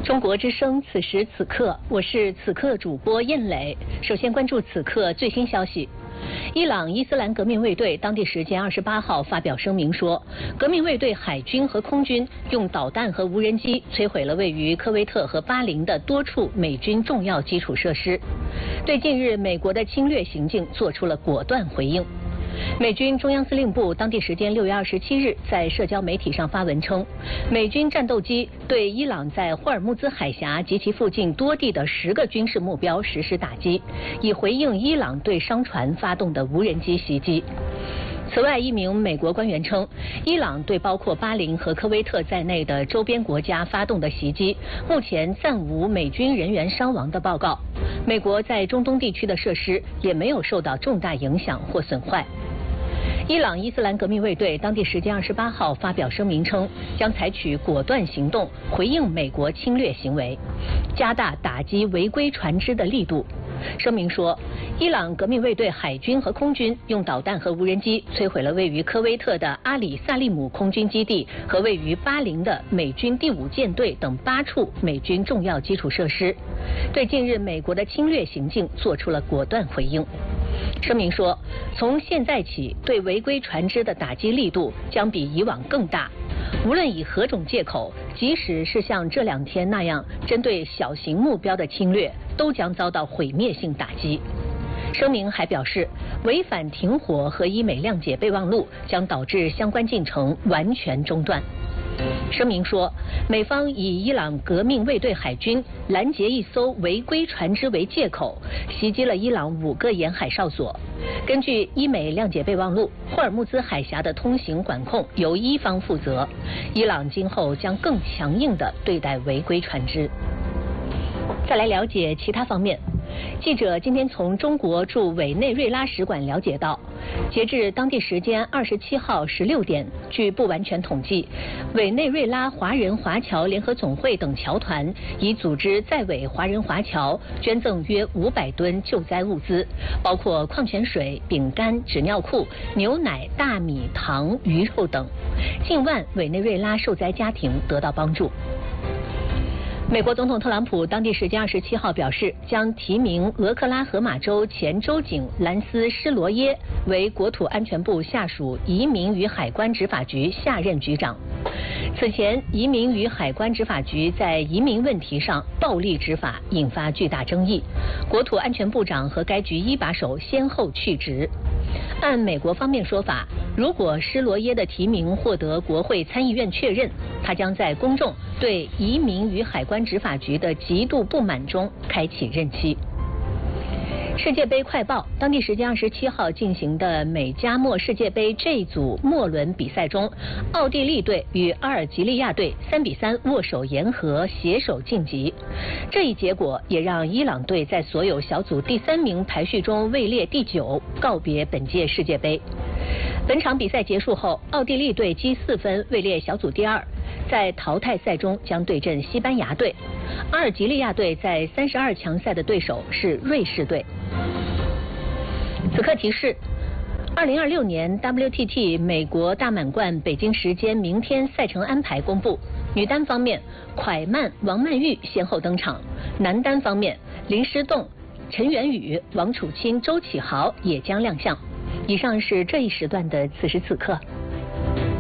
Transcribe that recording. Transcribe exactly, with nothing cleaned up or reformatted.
中国之声，此时此刻，我是此刻主播燕磊。首先关注此刻最新消息。伊朗伊斯兰革命卫队当地时间二十八号发表声明说，革命卫队海军和空军用导弹和无人机摧毁了位于科威特和巴林的多处美军重要基础设施，对近日美国的侵略行径做出了果断回应。美军中央司令部当地时间六月二十七日在社交媒体上发文称，美军战斗机对伊朗在霍尔木兹海峡及其附近多地的十个军事目标实施打击，以回应伊朗对商船发动的无人机袭击。此外，一名美国官员称，伊朗对包括巴林和科威特在内的周边国家发动的袭击，目前暂无美军人员伤亡的报告。美国在中东地区的设施也没有受到重大影响或损坏。伊朗伊斯兰革命卫队当地时间二十八号发表声明称，将采取果断行动回应美国侵略行为，加大打击违规船只的力度。声明说，伊朗革命卫队海军和空军用导弹和无人机摧毁了位于科威特的阿里萨利姆空军基地和位于巴林的美军第五舰队等八处美军重要基础设施，对近日美国的侵略行径做出了果断回应。声明说，从现在起，对违规船只的打击力度将比以往更大，无论以何种借口，即使是像这两天那样针对小型目标的侵略，都将遭到毁灭性打击。声明还表示，违反停火和伊美谅解备忘录将导致相关进程完全中断。声明说，美方以伊朗革命卫队海军拦截一艘违规船只为借口，袭击了伊朗五个沿海哨所。根据伊美谅解备忘录，霍尔木兹海峡的通行管控由伊方负责，伊朗今后将更强硬地对待违规船只。再来了解其他方面。记者今天从中国驻委内瑞拉使馆了解到，截至当地时间二十七号十六点，据不完全统计，委内瑞拉华人华侨联合总会等侨团已组织在委华人华侨捐赠约五百吨救灾物资，包括矿泉水、饼干、纸尿裤、牛奶、大米、糖、鱼肉等，近万委内瑞拉受灾家庭得到帮助。美国总统特朗普当地时间二十七号表示，将提名俄克拉荷马州前州警兰斯·施罗耶为国土安全部下属移民与海关执法局下任局长。此前，移民与海关执法局在移民问题上暴力执法，引发巨大争议。国土安全部长和该局一把手先后去职。按美国方面说法，如果施罗耶的提名获得国会参议院确认，他将在公众对移民与海关执法局的极度不满中开启任期。世界杯快报当地时间二十七号进行的美加墨世界杯 J 组末轮比赛中，奥地利队与阿尔及利亚队三比三握手言和，携手晋级。这一结果也让伊朗队在所有小组第三名排序中位列第九，告别本届世界杯。本场比赛结束后，奥地利队积四分位列小组第二，在淘汰赛中将对阵西班牙队。阿尔及利亚队在三十二强赛的对手是瑞士队。此刻提示，二零二六年 W T T 美国大满贯北京时间明天赛程安排公布。女单方面，蒯曼、王曼玉先后登场；男单方面，林诗栋、陈元宇、王楚钦、周启豪也将亮相。以上是这一时段的此时此刻。